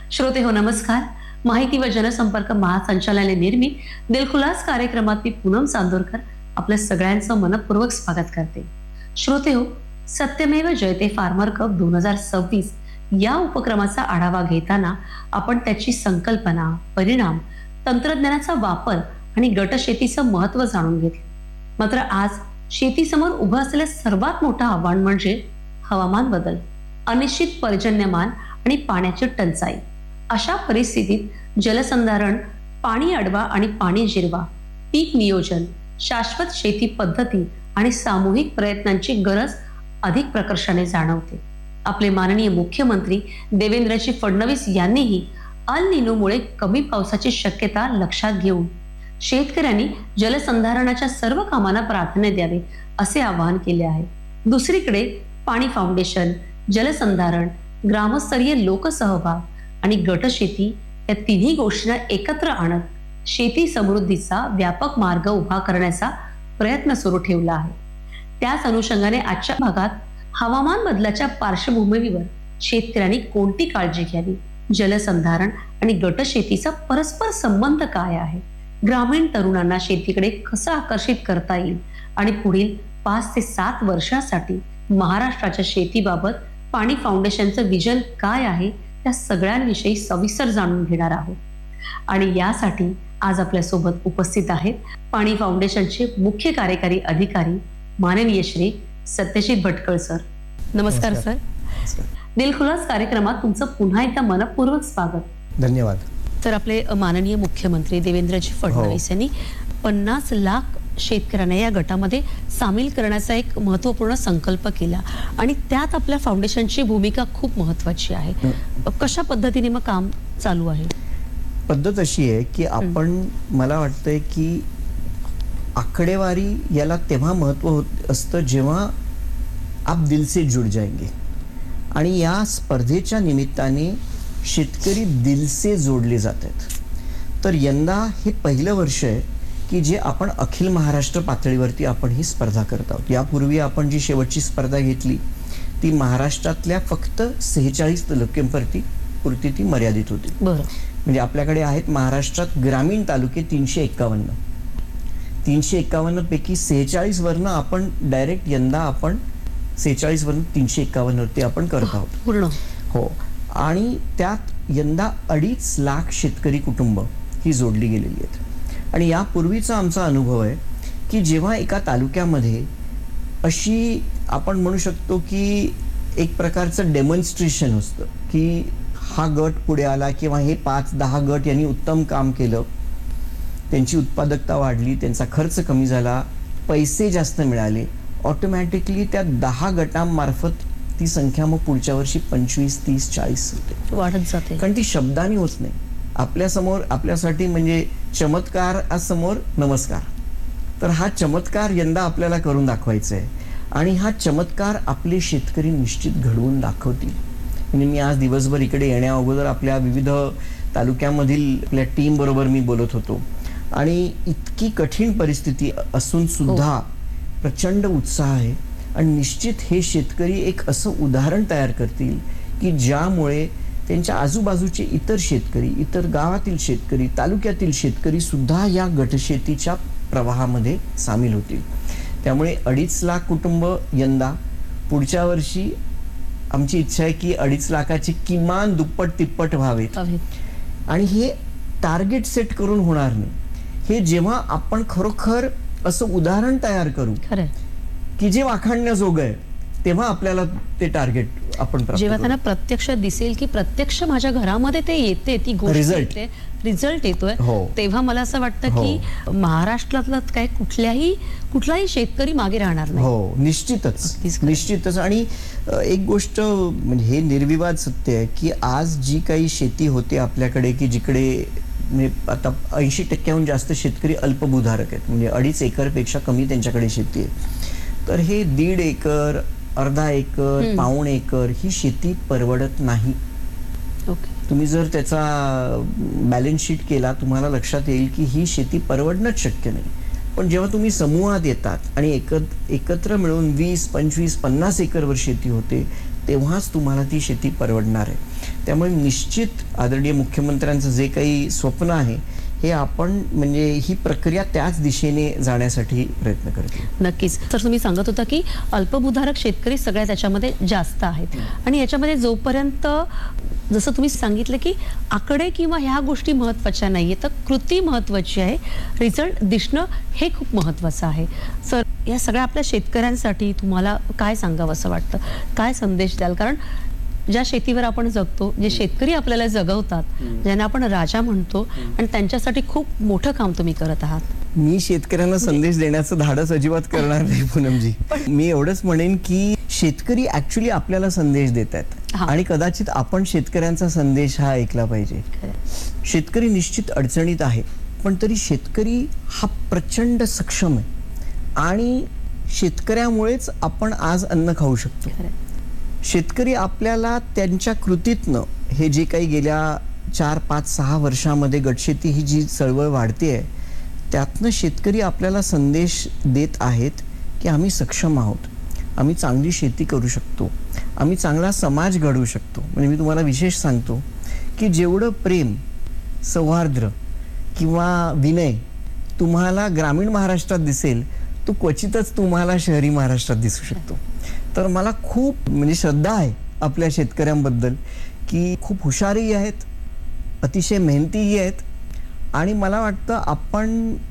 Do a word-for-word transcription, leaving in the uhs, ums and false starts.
श्रोते हो नमस्कार. माहिती व जनसंपर्क महासंचालनालय निर्मित दिलखुलास कार्यक्रमात मी पूनम चांदोरकर आपल्या सगळ्यांचं मनपूर्वक स्वागत करते. श्रोते हो, सत्यमेव जयते फार्मर कप दोन हजार सव्वीस या उपक्रमाचा आढावा घेताना आपण त्याची संकल्पना, परिणाम, तंत्रज्ञानाचा वापर आणि गट शेतीचं महत्व जाणून घेतलं. मात्र आज शेतीसमोर उभं असलेलं सर्वात मोठं आव्हान म्हणजे हवामान बदल, अनिश्चित पर्जन्यमान आणि पाण्याची टंचाई. अशा परिस्थितीत जलसंधारण, पाणी अडवा आणि पाणी जिरवा, पीक नियोजन, शाश्वत शेती पद्धती आणि सामूहिक प्रयत्नांची गरज अधिक प्रकर्षाने जाणवते. आपले माननीय मुख्यमंत्री देवेंद्रजी फडणवीस यांनीही अल निनोमुळे कमी पावसाची शक्यता लक्षात घेऊन शेतकऱ्यांनी जलसंधारणाच्या सर्व कामांना प्राधान्य द्यावे असे आवाहन केले आहे. दुसरीकडे पाणी फाउंडेशन, जलसंधारण, ग्रामस्तरीय लोकसहभाग आणि गटशेती या तिन्ही गोष्टींना एकत्र आणत शेती समृद्धीचा व्यापक मार्ग उभा करण्याचा प्रयत्न सुरू ठेवला आहे. त्याच अनुषंगाने आजच्या भागात हवामान बदलाच्या पार्श्वभूमीवर शेतकऱ्यांनी कोणती काळजी घ्यावी, जलसंधारण आणि गटशेतीचा परस्पर संबंध काय आहे, ग्रामीण तरुणांना शेतीकडे कसं आकर्षित करता येईल आणि पुढील पाच ते सात वर्षासाठी महाराष्ट्राच्या शेतीबाबत पाणी फाउंडेशनचं विजन काय आहे, त्या सगळ्यांविषयी सविस्तर जाणून घेणार आहोत. आणि यासाठी आज आपल्या सोबत उपस्थित आहेत पाणी फाउंडेशनचे मुख्य कार्यकारी अधिकारी माननीय श्री सत्यजित भटकळ सर. नमस्कार सर. दिलखुलास कार्यक्रमात तुमचं पुन्हा एकदा मनपूर्वक स्वागत. धन्यवाद. तर आपले माननीय मुख्यमंत्री देवेंद्रजी फडणवीस यांनी पन्नास लाख शेतकऱ्यांना या गटामध्ये सामील करण्याचा एक महत्वपूर्ण संकल्प केला आणि त्यात आपल्या फाउंडेशनची भूमिका खूप महत्वाची आहे. कशा पद्धतीने मग काम चालू आहे? पद्धत अशी आहे की आपण, मला वाटतंय की आकडेवारी याला तेव्हा महत्व होत असतं जेव्हा आप दिल से जुड़ जाएंगे. आणि या स्पर्धेच्या निमित्ताने शेतकरी दिल से जोडले जातात. तर यंदा हे पहिलं वर्ष आहे की जे आपण अखिल महाराष्ट्र पातळीवरती आपण ही स्पर्धा करत आहोत. यापूर्वी आपण जी शेवटची स्पर्धा घेतली ती महाराष्ट्रातल्या फक्त सेहेचाळीस तालुक्यांवरती पुरती ती मर्यादित होती. बरं. म्हणजे आपल्याकडे आहेत महाराष्ट्रात ग्रामीण तालुके तीनशे एक्कावन्न तीनशे एक्कावन्न पैकी सेहेचाळीस वरनं आपण डायरेक्ट यंदा आपण सेहेचाळीस वरून तीनशे एक्कावन्न वरती आपण करत आहोत पूर्ण. हो. आणि त्यात यंदा अडीच लाख शेतकरी कुटुंब ही जोडली गेलेली आहेत. आणि यापूर्वीचा आमचा अनुभव आहे की जेव्हा एका तालुक्यामध्ये अशी आपण म्हणू शकतो की एक प्रकारचं डेमॉन्स्ट्रेशन असतं की हा गट पुढे आला किंवा हे पाच दहा गट यांनी उत्तम काम केलं, त्यांची उत्पादकता वाढली, त्यांचा खर्च कमी झाला, पैसे जास्त मिळाले, ऑटोमॅटिकली त्या दहा गटांमार्फत ती संख्या मग पुढच्या वर्षी पंचवीस तीस चाळीस होते, वाढत जाते. कारण ती शब्दांनी होत नाही. आपल्यासमोर आपल्यासाठी म्हणजे चमत्कार समोर नमस्कार. तर हा चमत्कार यंदा आपल्याला करून दाखवायचा आहे आणि हा चमत्कार आपले शेतकरी निश्चित घडवून दाखवतील. म्हणजे मी आज दिवसभर इकडे येण्या अगोदर आपल्या विविध तालुक्यामधील आपल्या टीम बरोबर मी बोलत होतो आणि इतकी कठीण परिस्थिती असून सुद्धा प्रचंड उत्साह आहे. आणि निश्चित हे शेतकरी एक असं उदाहरण तयार करतील की ज्यामुळे त्यांच्या आजूबाजूचे इतर शेतकरी, इतर गावातील शेतकरी, तालुक्यातील शेतकरी सुद्धा या गटशेतीच्या प्रवाहामध्ये सामील होतील. त्यामुळे अडीच लाख कुटुंब यंदा, पुढच्या वर्षी आमची इच्छा आहे की अडीच लाखाची किमान दुप्पट तिप्पट व्हावेत. आणि हे टार्गेट सेट करून होणार नाही. हे जेव्हा आपण खरोखर असं उदाहरण तयार करू की जे वाखाणण्याजोगं आहे तेव्हा आपल्याला ते टार्गेट आपण जेव्हा त्यांना प्रत्यक्ष दिसेल की प्रत्यक्ष माझ्या घरामध्ये ते येते, ती गोष्ट येते, रिझल्ट येतोय, तेव्हा मला असं वाटतं की महाराष्ट्रातला काय कुठल्याही कुठलाही शेतकरी मागे राहणार नाही. हो, निश्चितच निश्चितच. आणि एक गोष्ट म्हणजे हे निर्विवाद सत्य आहे की आज जी काही शेती होते आपल्याकडे की जिकडे आता ऐंशी टक्क्याहून जास्त शेतकरी अल्पभूधारक आहेत, म्हणजे अडीच एकर पेक्षा कमी त्यांच्याकडे शेती आहे. तर हे दीड एकर, अर्धा एकर, पाऊण एकर ही शेती परवडत नाही. तुम्ही जर त्याचा बॅलन्स शीट केला तुम्हाला लक्षात येईल की ही शेती परवडणंच शक्य नाही. पण जेव्हा तुम्ही समूहात येतात आणि एकत्र एकत्र मिळून वीस पंचवीस पन्नास एकरवर शेती होते तेव्हाच तुम्हाला ती शेती परवडणार आहे. त्यामुळे निश्चित आदरणीय मुख्यमंत्र्यांचं जे काही स्वप्न आहे हे आपण म्हणजे ही प्रक्रिया त्याच दिशेने जाण्यासाठी प्रयत्न करते. नक्कीच. तर तुम्ही सांगत होता की अल्पभूधारक शेतकरी सगळ्यात त्याच्यामध्ये जास्त आहेत आणि याच्यामध्ये जोपर्यंत जसं तुम्ही सांगितलं की आकडे किंवा ह्या गोष्टी महत्त्वाच्या नाहीये, तर कृती महत्त्वाची आहे, रिझल्ट दिसणं हे खूप महत्त्वाचं आहे. सर, या सगळ्या आपल्या शेतकऱ्यांसाठी तुम्हाला काय सांगावं असं वाटतं, काय संदेश द्याल? कारण ज्या शेतीवर आपण जगतो, जे शेतकरी आपल्याला जगवतात, ज्यांना आपण राजा म्हणतो, आणि त्यांच्यासाठी खूप मोठं काम तुम्ही करत आहात. मी शेतकऱ्यांना संदेश देण्याचं धाडस अजिबात करणार नाही पूनमजी. मी एवढंच म्हणेन की शेतकरी ऍक्च्युली आपल्याला संदेश देत आहेत आणि कदाचित आपण शेतकऱ्यांचा संदेश हा ऐकला पाहिजे. शेतकरी निश्चित अडचणीत आहे, पण तरी शेतकरी हा प्रचंड सक्षम आहे आणि शेतकऱ्यामुळेच आपण आज अन्न खाऊ शकतो. शेतकरी आपल्याला त्यांच्या कृतीतनं हे जे काही गेल्या चार पाच सहा वर्षामध्ये गटशेती ही जी चळवळ वाढते आहे त्यातनं शेतकरी आपल्याला संदेश देत आहेत की आम्ही सक्षम आहोत, आम्ही चांगली शेती करू शकतो, आम्ही चांगला समाज घडवू शकतो. म्हणजे मी तुम्हाला विशेष सांगतो की जेवढं प्रेम, सौहार्द्र किंवा विनय तुम्हाला ग्रामीण महाराष्ट्रात दिसेल तो क्वचितच तुम्हाला शहरी महाराष्ट्रात दिसू शकतो. तर मला खूप म्हणजे श्रद्धा आहे आपल्या शेतकऱ्यांबद्दल की खूप हुशारही आहेत, अतिशय मेहनतीही आहेत आणि मला वाटतं आपण